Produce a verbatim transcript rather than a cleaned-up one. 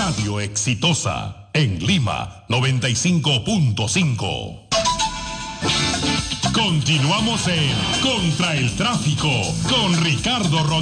Radio Exitosa, en Lima, noventa y cinco punto cinco. Continuamos en Contra el Tráfico con Ricardo Rodríguez.